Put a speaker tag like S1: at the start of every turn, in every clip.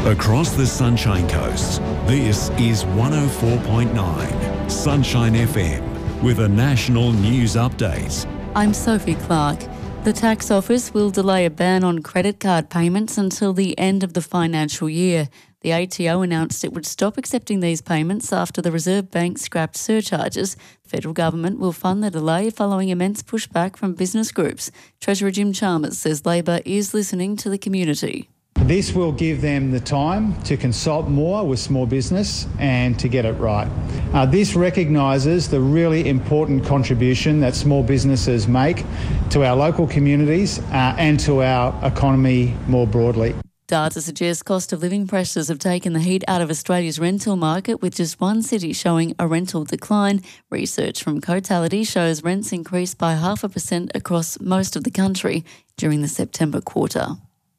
S1: Across the Sunshine Coast, this is 104.9 Sunshine FM with a national news update.
S2: I'm Sophie Clark. The tax office will delay a ban on credit card payments until the end of the financial year. The ATO announced it would stop accepting these payments after the Reserve Bank scrapped surcharges. The federal government will fund the delay following immense pushback from business groups. Treasurer Jim Chalmers says Labor is listening to the community.
S3: This will give them the time to consult more with small business and to get it right. This recognises the really important contribution that small businesses make to our local communities and to our economy more broadly.
S2: Data suggests cost of living pressures have taken the heat out of Australia's rental market, with just one city showing a rental decline. Research from Cotality shows rents increased by 0.5% across most of the country during the September quarter.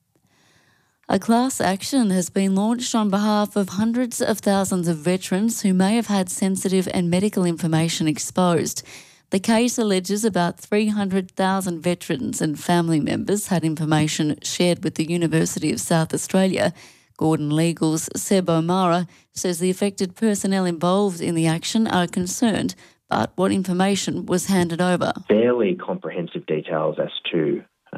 S2: A class action has been launched on behalf of hundreds of thousands of veterans who may have had sensitive and medical information exposed. The case alleges about 300,000 veterans and family members had information shared with the University of South Australia. Gordon Legal's Seb O'Mara says the affected personnel involved in the action are concerned, but what information was handed over?
S4: Fairly comprehensive details as to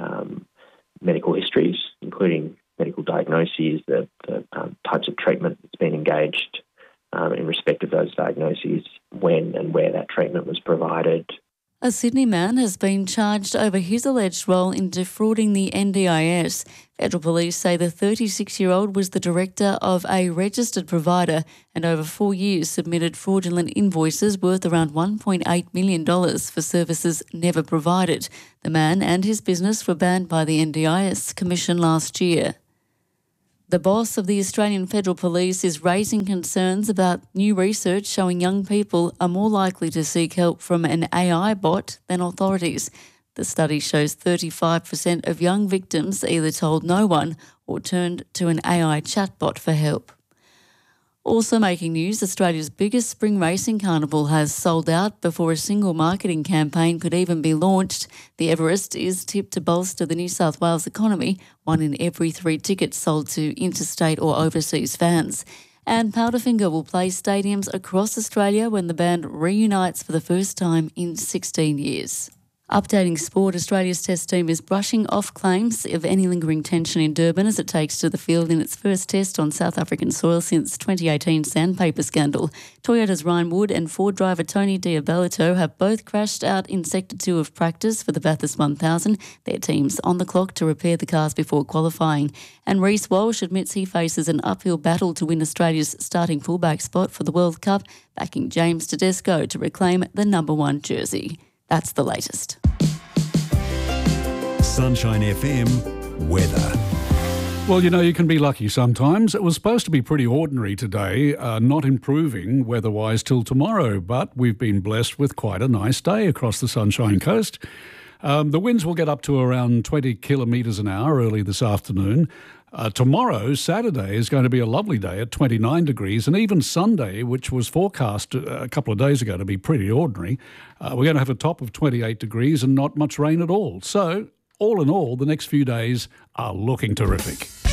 S4: medical histories, including medical diagnoses, the types of treatment that's been engaged in respect of those diagnoses, when and where that treatment was provided.
S2: A Sydney man has been charged over his alleged role in defrauding the NDIS. Federal Police say the 36-year-old was the director of a registered provider and over 4 years submitted fraudulent invoices worth around $1.8 million for services never provided. The man and his business were banned by the NDIS Commission last year. The boss of the Australian Federal Police is raising concerns about new research showing young people are more likely to seek help from an AI bot than authorities. The study shows 35% of young victims either told no one or turned to an AI chatbot for help. Also making news, Australia's biggest spring racing carnival has sold out before a single marketing campaign could even be launched. The Everest is tipped to bolster the New South Wales economy. 1 in every 3 tickets sold to interstate or overseas fans. And Powderfinger will play stadiums across Australia when the band reunites for the first time in 16 years. Updating sport, Australia's test team is brushing off claims of any lingering tension in Durban as it takes to the field in its first test on South African soil since 2018 sandpaper scandal. Toyota's Ryan Wood and Ford driver Tony D'Abellito have both crashed out in Sector 2 of practice for the Bathurst 1000. Their team's on the clock to repair the cars before qualifying. And Reece Walsh admits he faces an uphill battle to win Australia's starting fullback spot for the World Cup, backing James Tedesco to reclaim the number 1 jersey. That's the latest.
S1: Sunshine FM weather.
S5: Well, you know, you can be lucky sometimes. It was supposed to be pretty ordinary today, not improving weather-wise till tomorrow, but we've been blessed with quite a nice day across the Sunshine Coast. The winds will get up to around 20 kilometres an hour early this afternoon. Tomorrow, Saturday, is going to be a lovely day at 29 degrees, and even Sunday, which was forecast a couple of days ago to be pretty ordinary, we're going to have a top of 28 degrees and not much rain at all. So, all in all, the next few days are looking terrific.